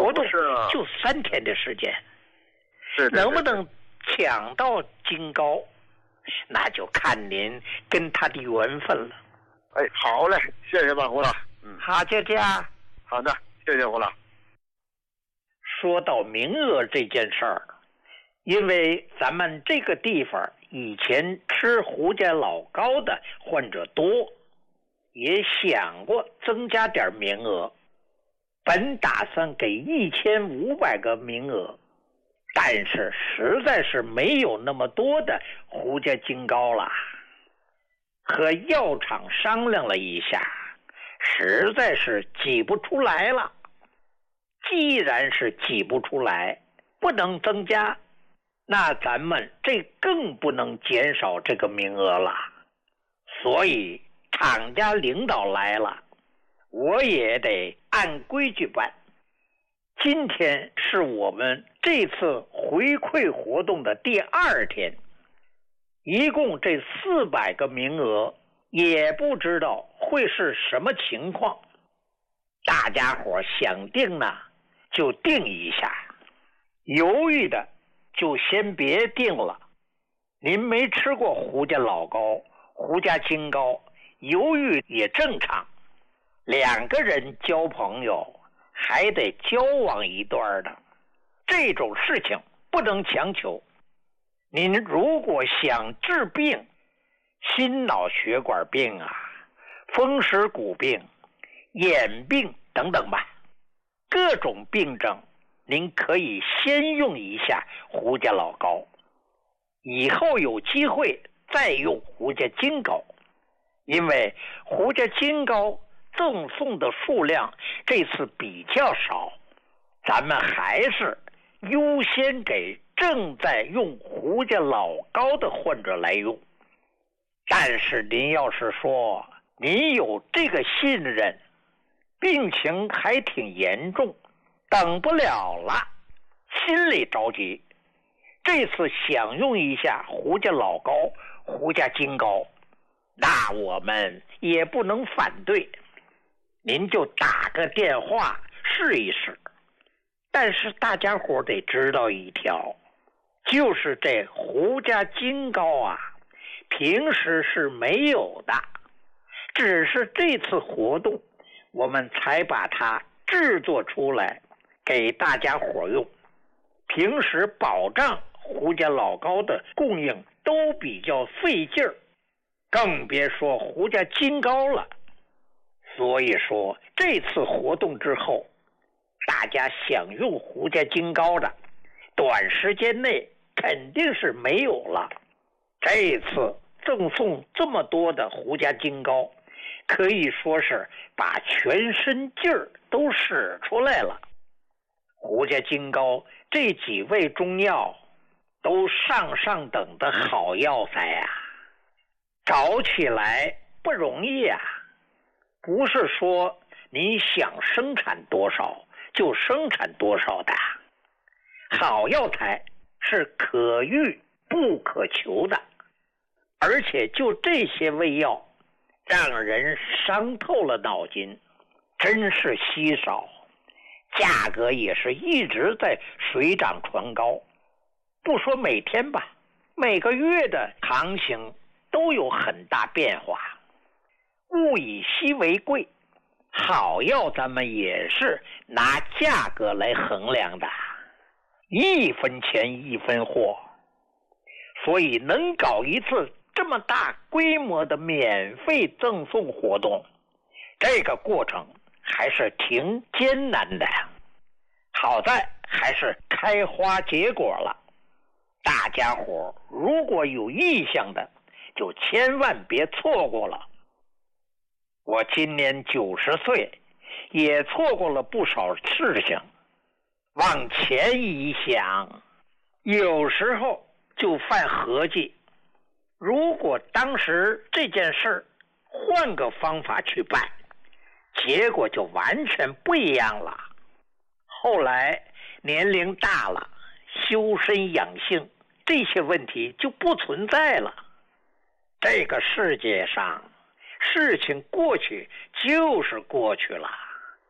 活动是啊， 就3天的时间， 是能不能抢到金高，那就看您跟他的缘分了。 哎，好嘞，谢谢万胡了。 好，就这样。 好的，谢谢胡了。 说到名额这件事儿，因为咱们这个地方以前吃胡家老高的患者多，也想过增加点名额，本打算给1500个名额，但是实在是没有那么多的胡家金高了。和药厂商量了一下，实在是挤不出来了。既然是挤不出来，不能增加，那咱们这更不能减少这个名额了。所以厂家领导来了，我也得按规矩办。今天是我们这次回馈活动的第2天，一共这400个名额，也不知道会是什么情况。大家伙想定呢就定一下，犹豫的就先别定了。您没吃过胡家老高、胡家金高，犹豫也正常。2个人交朋友还得交往一段的，这种事情不能强求。您如果想治病，心脑血管病啊、风湿骨病、眼病等等吧，各种病症您可以先用一下胡家老高，以后有机会再用胡家金高。因为胡家金高赠送的数量这次比较少，咱们还是优先给正在用胡家老高的患者来用。但是您要是说您有这个信任，病情还挺严重，等不了了，心里着急，这次想用一下胡家老高、胡家金高，那我们也不能反对，您就打个电话试一试。但是大家伙得知道一条，就是这胡家金高啊，平时是没有的，只是这次活动我们才把它制作出来给大家伙用。平时保障胡家老高的供应都比较费劲儿，更别说胡家金高了。所以说这次活动之后，大家想用胡家金高的，短时间内肯定是没有了。这次赠送这么多的胡家金高，可以说是把全身劲儿都使出来了。胡家金高这几味中药都上等的好药材啊，找起来不容易啊。不是说你想生产多少就生产多少的，好药材是可遇不可求的，而且就这些味药让人伤透了脑筋，真是稀少，价格也是一直在水涨船高。不说每天吧，每个月的行情都有很大变化。物以稀为贵，好药咱们也是拿价格来衡量的，1分钱1分货。所以能搞一次这么大规模的免费赠送活动，这个过程还是挺艰难的。好在还是开花结果了，大家伙如果有意向的，就千万别错过了。我今年90岁，也错过了不少事情。往前一想，有时候就犯合计，如果当时这件事换个方法去办，结果就完全不一样了。后来年龄大了，修身养性这些问题就不存在了。这个世界上事情过去就是过去了，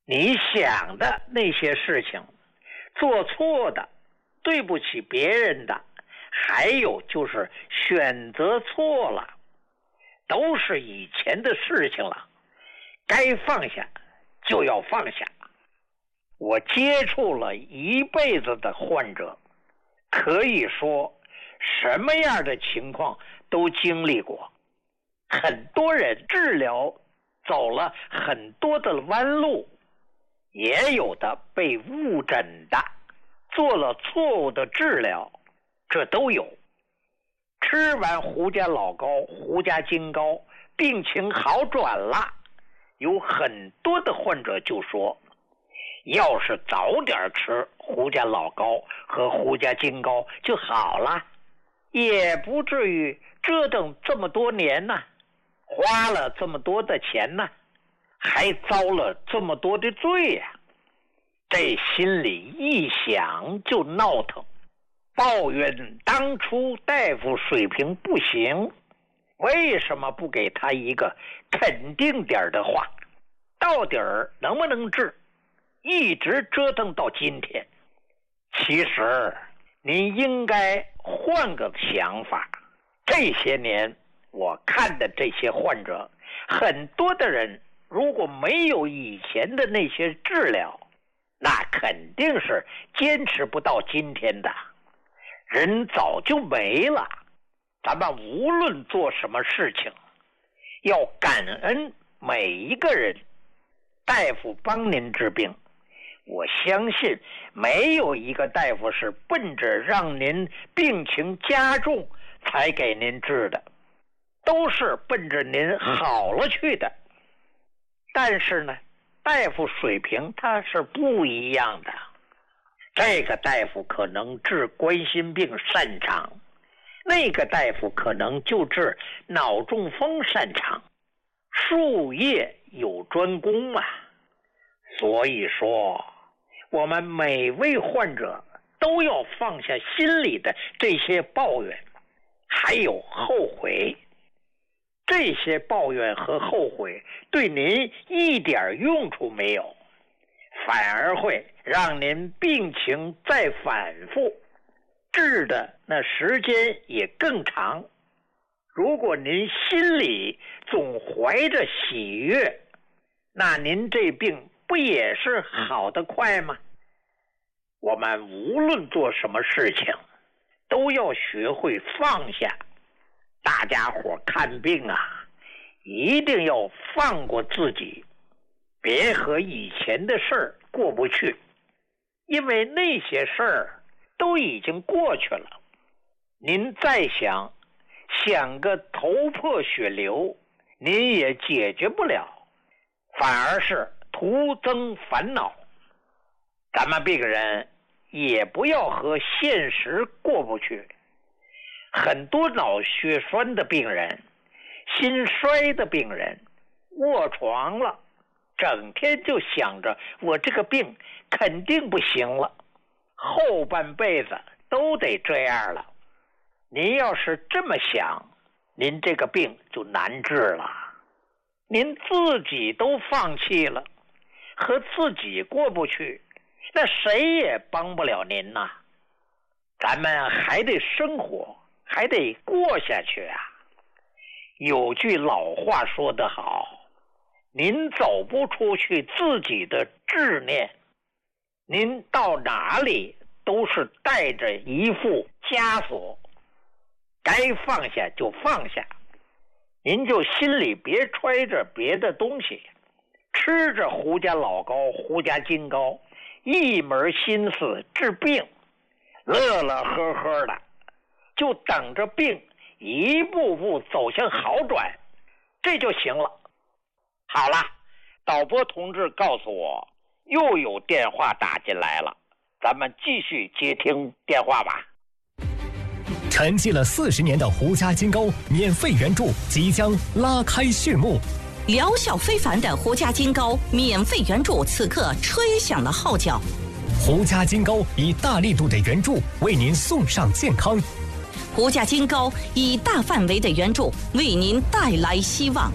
你想的那些事情，做错的、对不起别人的，还有就是选择错了，都是以前的事情了，该放下就要放下。我接触了一辈子的患者，可以说什么样的情况都经历过。很多人治疗走了很多的弯路，也有的被误诊的，做了错误的治疗，这都有。吃完胡家老膏、胡家金膏，病情好转了，有很多的患者就说，要是早点吃胡家老膏和胡家金膏就好了，也不至于折腾这么多年呢，花了这么多的钱呢，还遭了这么多的罪呀。这心里一想就闹腾，抱怨当初大夫水平不行，为什么不给他一个肯定点的话，到底儿能不能治，一直折腾到今天。其实您应该换个想法，这些年我看的这些患者，很多的人如果没有以前的那些治疗，那肯定是坚持不到今天的，人早就没了。咱们无论做什么事情，要感恩每一个人。大夫帮您治病，我相信没有一个大夫是奔着让您病情加重才给您治的，都是奔着您好了去的。但是呢，大夫水平他是不一样的，这个大夫可能治冠心病擅长，那个大夫可能就治脑中风擅长，术业有专攻嘛。所以说我们每位患者都要放下心里的这些抱怨还有后悔，这些抱怨和后悔对您一点用处没有，反而会让您病情再反复，治的那时间也更长。如果您心里总怀着喜悦，那您这病不也是好得快吗？我们无论做什么事情，都要学会放下。大家伙看病啊，一定要放过自己，别和以前的事儿过不去，因为那些事儿都已经过去了。您再想个头破血流，您也解决不了，反而是徒增烦恼。咱们病人也不要和现实过不去。很多脑血栓的病人、心衰的病人卧床了，整天就想着我这个病肯定不行了，后半辈子都得这样了。您要是这么想，您这个病就难治了。您自己都放弃了，和自己过不去，那谁也帮不了您呐。咱们还得生活，还得过下去啊。有句老话说得好，您走不出去自己的执念，您到哪里都是带着一副枷锁，该放下就放下。您就心里别揣着别的东西，吃着胡家老膏、胡家金膏，一门心思治病，乐乐呵呵的，就等着病一步步走向好转，这就行了。好了，导播同志告诉我又有电话打进来了，咱们继续接听电话吧。 沉寂了40年的胡家金膏免费援助即将拉开序幕， 疗效非凡的胡家金膏免费援助此刻吹响了号角。 胡家金膏以大力度的援助为您送上健康， 胡家金膏以大范围的援助为您带来希望。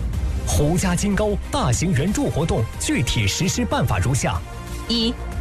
胡家金高大型援助活动具体实施办法如下：1.